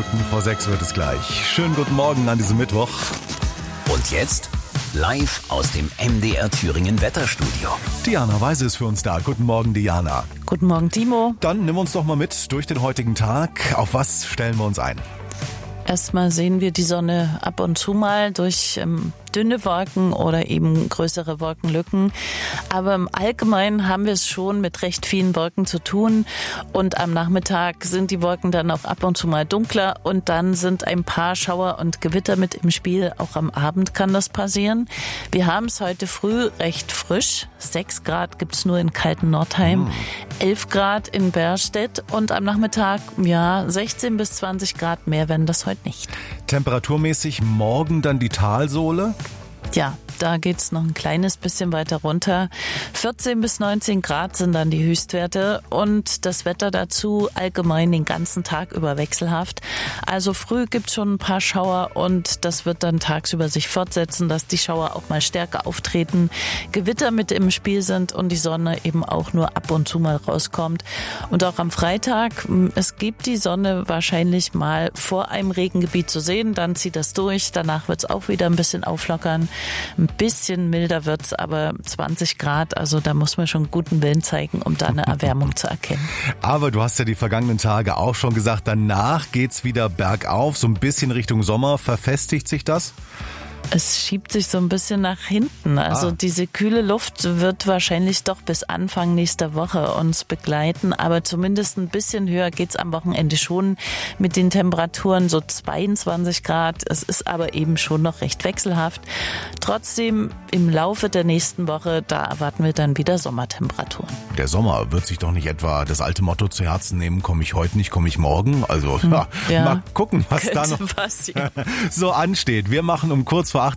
5:10 wird es gleich. Schönen guten Morgen an diesem Mittwoch. Und jetzt live aus dem MDR Thüringen Wetterstudio. Diana Weise ist für uns da. Guten Morgen, Diana. Guten Morgen, Timo. Dann nimm uns doch mal mit durch den heutigen Tag. Auf was stellen wir uns ein? Erstmal sehen wir die Sonne ab und zu mal durch dünne Wolken oder eben größere Wolkenlücken. Aber im Allgemeinen haben wir es schon mit recht vielen Wolken zu tun. Und am Nachmittag sind die Wolken dann auch ab und zu mal dunkler. Und dann sind ein paar Schauer und Gewitter mit im Spiel. Auch am Abend kann das passieren. Wir haben es heute früh recht frisch. 6 Grad gibt's nur in kalten Nordheim. 11 Grad in Berstedt. Und am Nachmittag, 16 bis 20 Grad mehr werden das heute nicht. Temperaturmäßig morgen dann die Talsohle? Ja, da geht's noch ein kleines bisschen weiter runter. 14 bis 19 Grad sind dann die Höchstwerte und das Wetter dazu allgemein den ganzen Tag über wechselhaft. Also früh gibt's schon ein paar Schauer und das wird dann tagsüber sich fortsetzen, dass die Schauer auch mal stärker auftreten, Gewitter mit im Spiel sind und die Sonne eben auch nur ab und zu mal rauskommt. Und auch am Freitag, es gibt die Sonne wahrscheinlich mal vor einem Regengebiet zu sehen, dann zieht das durch, danach wird's auch wieder ein bisschen auflockern. Ein bisschen milder wird's, aber 20 Grad, also da muss man schon guten Willen zeigen, um da eine Erwärmung zu erkennen. Aber du hast ja die vergangenen Tage auch schon gesagt, danach geht's wieder bergauf, so ein bisschen Richtung Sommer. Verfestigt sich das? Es schiebt sich so ein bisschen nach hinten. Also diese kühle Luft wird wahrscheinlich doch bis Anfang nächster Woche uns begleiten. Aber zumindest ein bisschen höher geht's am Wochenende schon mit den Temperaturen, so 22 Grad. Es ist aber eben schon noch recht wechselhaft. Trotzdem im Laufe der nächsten Woche, da erwarten wir dann wieder Sommertemperaturen. Der Sommer wird sich doch nicht etwa das alte Motto zu Herzen nehmen, komme ich heute nicht, komme ich morgen. Also mal gucken, was da noch passieren. so ansteht. Wir machen um kurz vor 8